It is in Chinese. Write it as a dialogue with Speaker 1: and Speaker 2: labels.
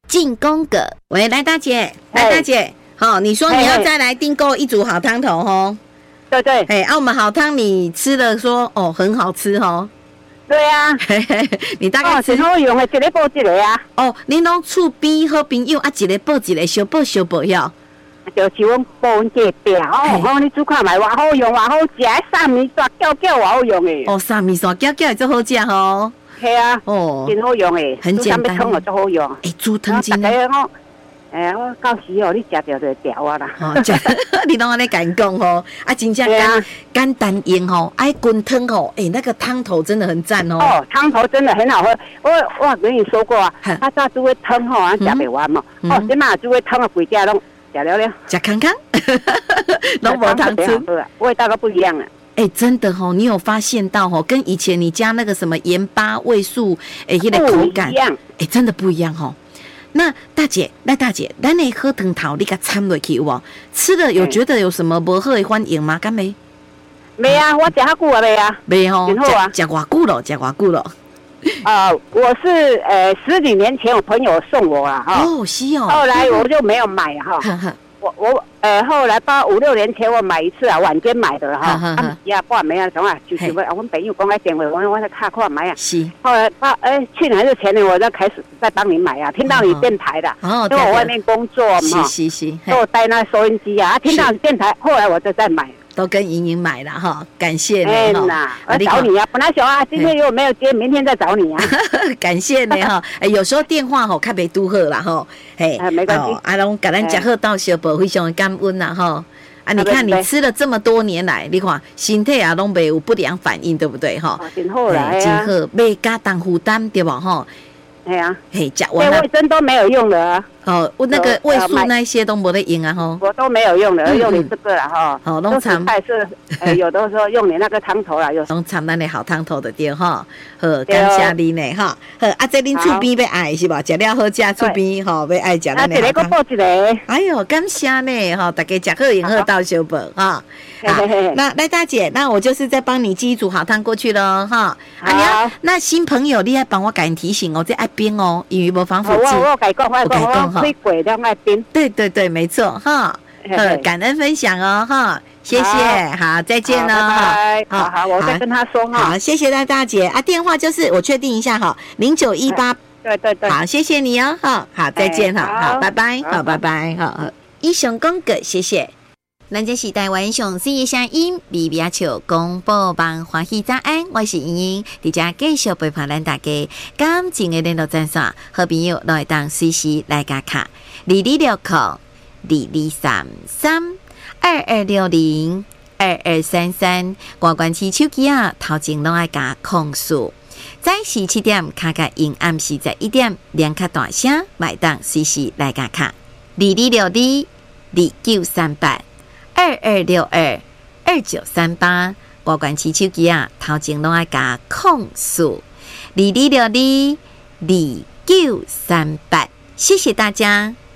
Speaker 1: 进宫格。喂，来大姐，来大姐，好，你说你要再来订购一组好汤头哦。
Speaker 2: 对对，
Speaker 1: 我们好汤你吃了说哦很好吃哦。
Speaker 2: 对啊，
Speaker 1: 你大概
Speaker 2: 是好用的，一个报一个啊。
Speaker 1: 哦，恁拢厝边好朋友啊，一个报一个，小报小报哟。
Speaker 2: 就是阮报阮隔壁哦，你煮看卖，偌好用，偌好食，三面线搅搅，偌好用的。
Speaker 1: 哦，三面线搅搅也真好食哦。
Speaker 2: 系啊，哦，真好用的，
Speaker 1: 很简单。
Speaker 2: 汤也真好用。
Speaker 1: 煮汤真的。
Speaker 2: 我到时候你食着就调啊啦。
Speaker 1: 你拢安尼敢讲哦，真正简单用哦，爱滚汤哦，那个汤头真的很赞哦。
Speaker 2: 哦，汤头真的很好喝。我跟你说过啊，他早煮的汤吼，俺食袂完嘛。这嘛煮的汤啊，规家拢食了了。
Speaker 1: 食康康，拢无汤吃，
Speaker 2: 味道都不一样了。
Speaker 1: 真的你有发现到跟以前你加那个什么盐巴、味素，那个口感，真的不一样哦。那大姐，咱的好汤头你给掺落去有无？吃了有觉得有什么不好的反应吗？敢没？
Speaker 2: 没啊，我吃好久了没啊？
Speaker 1: 没哦，吃偌久了？
Speaker 2: 我是10几年前我朋友送我啊，
Speaker 1: 哦，是哦。
Speaker 2: 后来我就没有买哈。我后来5、6年前我买一次啊，晚间买的哈。呀，不没啊，什么就是我朋友讲来电话，我在看买啊。
Speaker 1: 是。
Speaker 2: 后来去年还是前年，我就开始在帮你买啊。听到你电台的，因为我外面工作嘛，
Speaker 1: 是，
Speaker 2: 都带那收音机啊。听到你电台，后来我就在买。
Speaker 1: 都跟莹莹买了哈，感谢你哈。
Speaker 2: 我找你啊，本来想啊，今天如果没有接，明天再找你啊。
Speaker 1: 感谢你哈，有时候电话较袂拄好啦哈，
Speaker 2: 没关系。
Speaker 1: 拢甲咱食好到小宝，非常的感恩啦哈。你看你吃了这么多年来，你看身体啊拢袂有不良反应，对不对哈？
Speaker 2: 真好啦，
Speaker 1: 真好，袂加重负担对吧哈？
Speaker 2: 哎呀，
Speaker 1: 吃完了，
Speaker 2: 卫生都没有用的。
Speaker 1: 我那个味素那些都没得用啊吼，
Speaker 2: 我都没有用的，用你这个啦哈。
Speaker 1: 拢掺
Speaker 2: 菜是，有的时候用你那个汤头啦，有
Speaker 1: 拢掺咱的好汤头的对哈。好，感谢你呢哈。好，这恁厝边要爱是吧？食了好食，厝边吼要爱食咱的好汤。
Speaker 2: 一个报一个。
Speaker 1: 哎呦，感谢呢哈，大家食好用好到小本哈。那来大姐，那我就是再帮你寄一组好汤过去了哈。好，那新朋友你要帮我赶提醒哦，这爱冰哦，因为无防腐剂。
Speaker 2: 我改讲。水鬼的爱冰，
Speaker 1: 对，没错哈。感恩分享哦哈，谢谢，好，再见了哈。
Speaker 2: 好，我再跟他说哈。
Speaker 1: 好，谢谢大姐啊，电话就是我确定一下哈，0918。
Speaker 2: 对，
Speaker 1: 好，谢谢你哦哈，好，再见哈，好，拜拜，好，拜拜，好，以上讲过，谢谢。咱这是台湾上水的声音，美美笑广播网欢喜早安，我是莹莹，伫遮继续陪伴咱大家。感情的联络专线，好朋友都会当随时来加卡226022602233，挂关机手机啊，头前拢爱加控诉。早时7点卡卡因暗时在1点，连卡大声，买当随时来加卡2262293822622938，挂关机手机啊，头前拢爱加控诉22622938，谢谢大家。